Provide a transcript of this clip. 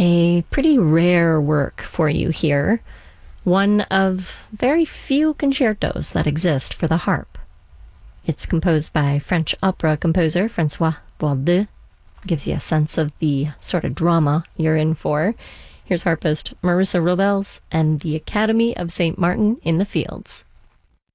a pretty rare work for you here, one of very few concertos that exist for the harp. It's composed by French opera composer Francois Boisdeu. Gives you a sense of the sort of drama you're in for. Here's harpist Marissa Robles and the Academy of St. Martin in the Fields.